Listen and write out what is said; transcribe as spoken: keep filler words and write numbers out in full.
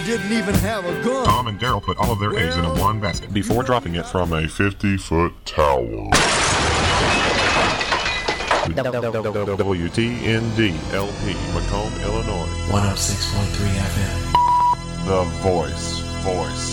didn't even have a gun. Tom and Daryl put all of their eggs in a one basket before dropping it from a fifty-foot tower. W T N D L P, Macomb, Illinois. one oh six point three F M. The voice. Voice.